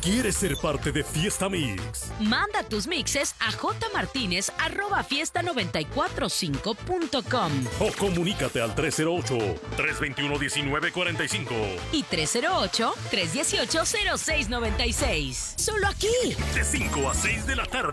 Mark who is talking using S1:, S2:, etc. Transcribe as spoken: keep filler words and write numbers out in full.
S1: ¿Quieres ser parte de Fiesta Mix?
S2: Manda tus mixes a jmartinez arroba fiesta noventa y cuatro cinco punto com
S1: o comunícate al tres cero ocho, tres dos uno, uno nueve cuatro cinco
S2: y tres cero ocho, tres uno ocho, cero seis nueve seis. Solo aquí.
S1: De cinco a seis de la tarde.